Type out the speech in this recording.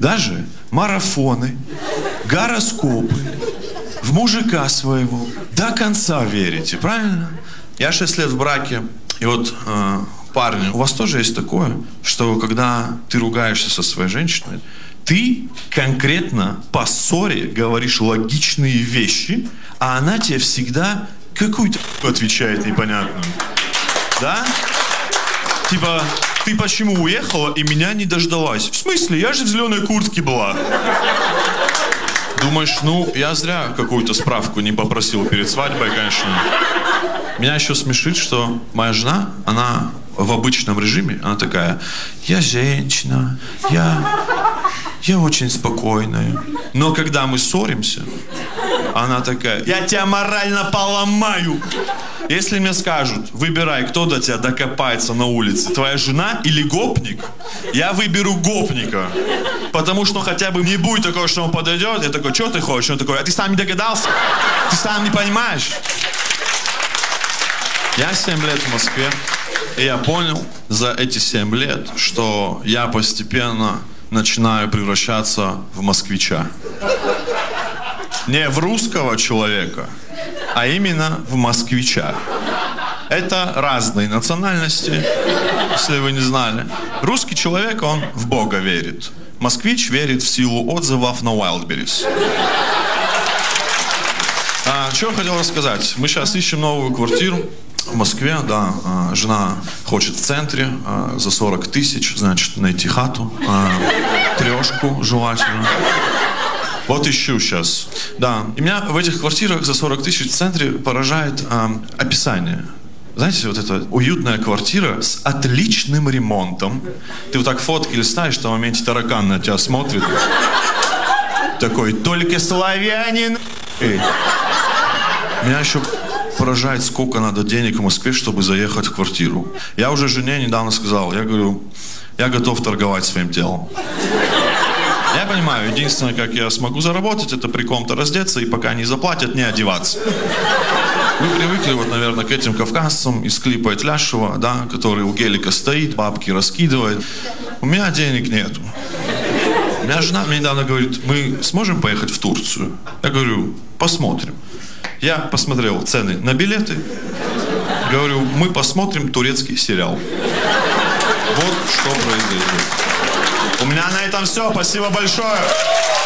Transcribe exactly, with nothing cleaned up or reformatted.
даже марафоны, гороскопы, в мужика своего до конца верите, правильно? Я шесть лет в браке, и вот э, парни, у вас тоже есть такое, что когда ты ругаешься со своей женщиной, ты конкретно по ссоре говоришь логичные вещи, а она тебе всегда какую-то отвечает непонятную. Да? Типа, ты почему уехала и меня не дождалась? В смысле? Я же в зеленой куртке была. Думаешь, ну, я зря какую-то справку не попросил перед свадьбой, конечно. Меня еще смешит, что моя жена, она в обычном режиме, она такая, я женщина, я, я очень спокойная. Но когда мы ссоримся, она такая, я тебя морально поломаю. Если мне скажут, выбирай, кто до тебя докопается на улице, твоя жена или гопник, я выберу гопника. Потому что хотя бы не будет такого, что он подойдет, я такой, что ты хочешь? Он такой, а ты сам не догадался? Ты сам не понимаешь? Я семь лет в Москве, и я понял за эти семь лет, что я постепенно начинаю превращаться в москвича. Не в русского человека, а именно в москвича. Это разные национальности, если вы не знали. Русский человек, он в Бога верит. Москвич верит в силу отзывов на Wildberries. А, что я хотел рассказать? Мы сейчас ищем новую квартиру в Москве, да. А, жена хочет в центре а, за сорок тысяч, значит, найти хату, а, трешку желательно. Вот ищу сейчас. Да. И меня в этих квартирах за сорок тысяч в центре поражает а, описание. Знаете, вот эта уютная квартира с отличным ремонтом. Ты вот так фотки листаешь, в том моменте таракан на тебя смотрит. Такой, только славянин. Меня еще поражает, сколько надо денег в Москве, чтобы заехать в квартиру. Я уже жене недавно сказал, я говорю, я готов торговать своим телом. Я понимаю, единственное, как я смогу заработать, это при ком-то раздеться и пока не заплатят, не одеваться. Вы привыкли, вот, наверное, к этим кавказцам из клипа Этляшева, да, который у гелика стоит, бабки раскидывает. У меня денег нету. У меня жена мне недавно говорит, мы сможем поехать в Турцию? Я говорю, посмотрим. Я посмотрел цены на билеты. Говорю, мы посмотрим турецкий сериал. Вот что произойдет. У меня на этом все. Спасибо большое.